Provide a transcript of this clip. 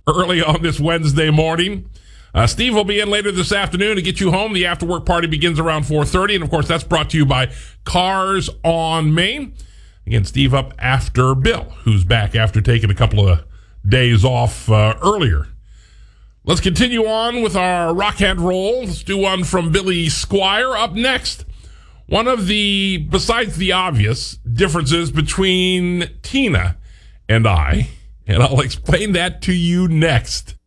early on this Wednesday morning. Steve will be in later this afternoon to get you home. The after-work party begins around 4:30, and of course, that's brought to you by Cars on Main. Again, Steve up after Bill, who's back after taking a couple of days off earlier. Let's continue on with our rock and roll. Let's do one from Billy Squier. Up next, one of the, besides the obvious, differences between Tina and I, and I'll explain that to you next.